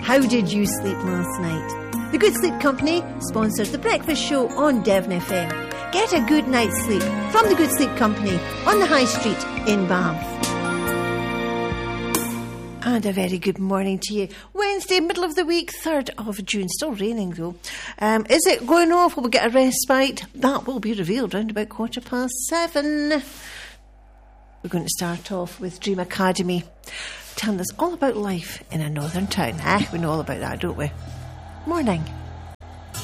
How did you sleep last night? The Good Sleep Company sponsors the breakfast show on Devon FM. Get a good night's sleep from the Good Sleep Company on the High Street in Bath. And a very good morning to you. Wednesday, middle of the week, 3rd of June. Still raining though. Is it going off? Will we get a respite? That will be revealed round about 7:15. We're going to start off with Dream Academy, telling us all about life in a northern town. We know all about that, don't we? Morning.